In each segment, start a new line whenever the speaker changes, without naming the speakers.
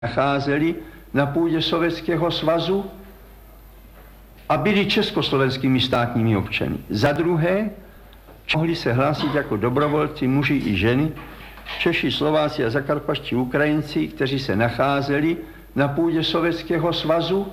nacházeli na půdě Sovětského svazu a byli československými státními občany. Za druhé, mohli se hlásit jako dobrovolci muži i ženy, Češi, Slováci a zakarpatští Ukrajinci, kteří se nacházeli na půdě Sovětského svazu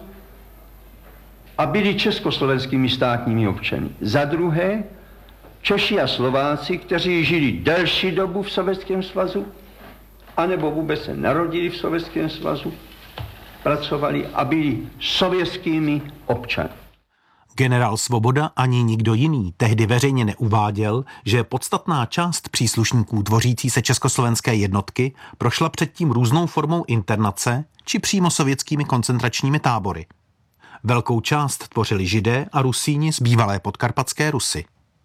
a byli československými státními občany. Za druhé, Češi a Slováci, kteří žili delší dobu v Sovětském svazu, anebo vůbec se narodili v Sovětském svazu, pracovali a byli sovětskými občany.
Generál Svoboda ani nikdo jiný tehdy veřejně neuváděl, že podstatná část příslušníků tvořící se československé jednotky prošla předtím různou formou internace či přímo sovětskými koncentračními tábory. Velkou část tvořili Židé a Rusíni z bývalé podkarpatské Rusy.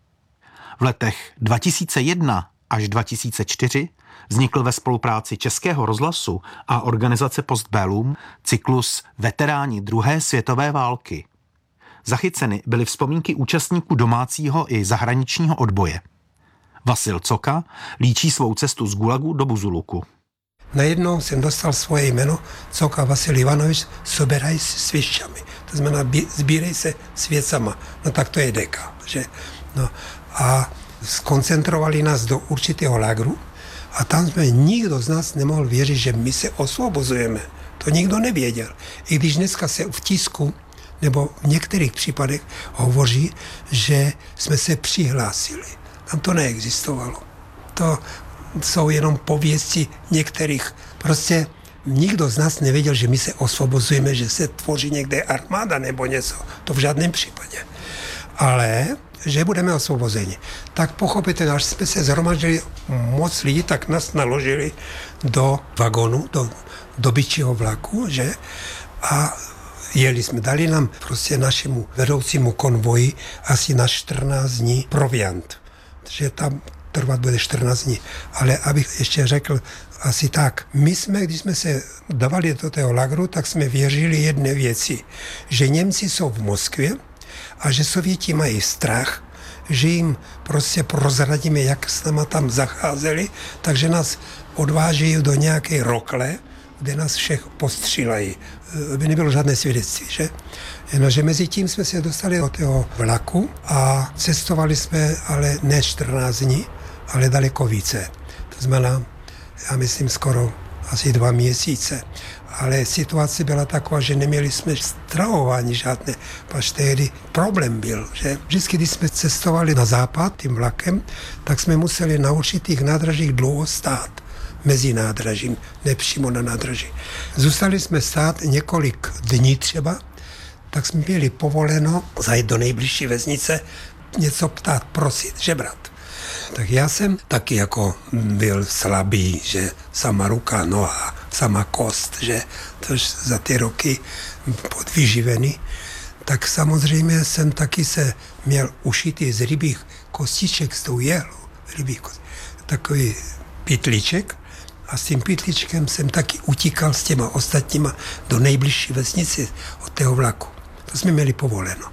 V letech 2001 až 2004 vznikl ve spolupráci Českého rozhlasu a organizace Postbellum cyklus Veteráni druhé světové války. Zachyceny byly vzpomínky účastníků domácího i zahraničního odboje. Vasil Coka líčí svou cestu z Gulagu do Buzuluku.
Najednou jsem dostal svoje jméno Coka Vasil Ivanovič, soberaj se s věcami. To znamená, sbírej se s věcama. No tak to je deka, že? No a skoncentrovali nás do určitého lágru a tam jsme nikdo z nás nemohl věřit, že my se osvobozujeme. To nikdo nevěděl. I když dneska se v tisku nebo v některých případech hovoří, že jsme se přihlásili. Tam to neexistovalo. To jsou jenom pověsti některých. Prostě nikdo z nás nevěděl, že my se osvobozujeme, že se tvoří někde armáda nebo něco. To v žádném případě. Ale že budeme osvobozeni. Tak pochopitelně, až jsme se zhromaždili moc lidí, tak nás naložili do vagonu, do byčího vlaku, že? A jeli jsme, dali nám prostě našemu vedoucímu konvoji asi na 14 dní proviant. Že tam trvat bude 14 dní. Ale abych ještě řekl asi tak, my jsme, když jsme se dávali do toho lagru, tak jsme věřili jedné věci, že Němci jsou v Moskvě a že Sověti mají strach, že jim prostě prozradíme, jak s náma tam zacházeli, takže nás odvážejí do nějaké rokle, kde nás všech postřílají. By nebylo žádné svědectví, že? Jenomže mezi tím jsme se dostali do toho vlaku a cestovali jsme ale ne 14 dní, ale daleko více. To znamená, já myslím skoro asi 2 měsíce. Ale situace byla taková, že neměli jsme stravování žádné, pač tehdy problém byl, že vždycky, když jsme cestovali na západ tím vlakem, tak jsme museli na určitých nádražích dlouho stát. Mezi nádražím, ne přímo na nádraží. Zůstali jsme stát několik dní třeba, tak jsme měli povoleno zajít do nejbližší vesnice, něco ptát, prosit, žebrat. Tak já jsem taky jako byl slabý, že sama ruka, noha, sama kost, že tož za ty roky podvyživený, tak samozřejmě jsem taky se měl ušitý z rybích kostiček s tou jehlou, takový pytlíček, a s tím pytlíčkem jsem taky utíkal s těma ostatníma do nejbližší vesnice od toho vlaku. To jsme měli povoleno.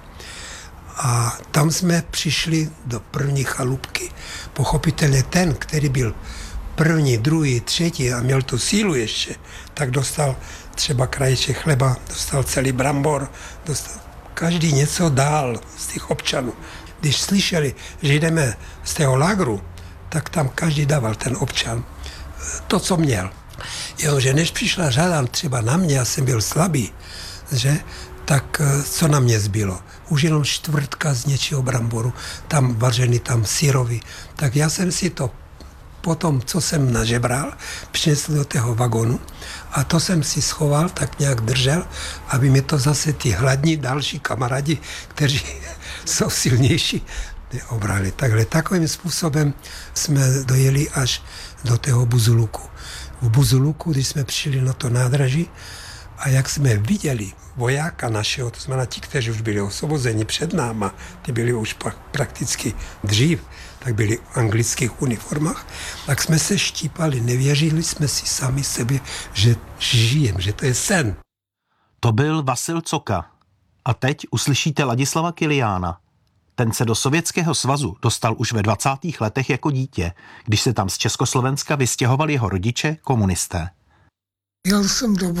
A tam jsme přišli do první chalupky. Pochopitelně ten, který byl první, druhý, třetí a měl tu sílu ještě, tak dostal třeba krajíček chleba, dostal celý brambor, dostal každý něco dál z těch občanů. Když slyšeli, že jdeme z toho lágru, tak tam každý dával ten občan to, co měl. Jenomže než přišla řada třeba na mě, já jsem byl slabý, že, tak co na mě zbylo? Už jenom čtvrtka z něčího bramboru, tam vařený, tam syrový. Tak já jsem si to potom, co jsem nažebral, přinesl do toho vagonu a to jsem si schoval, tak nějak držel, aby mi to zase ty hladní další kamarádi, kteří jsou silnější, neobrali. Takhle takovým způsobem jsme dojeli až do toho Buzuluku. V Buzuluku, když jsme přišli na to nádraží a jak jsme viděli vojáka našeho, to znamená ti, kteří už byli osvobozeni před náma, ty byli už prakticky dřív, tak byli v anglických uniformách, tak jsme se štípali, nevěřili jsme si sami sebe, že žijem, že to je sen.
To byl Vasil Coka. A teď uslyšíte Ladislava Kiliána. Ten se do Sovětského svazu dostal už ve 20. letech jako dítě, když se tam z Československa vystěhovali jeho rodiče komunisté.
Jel jsem do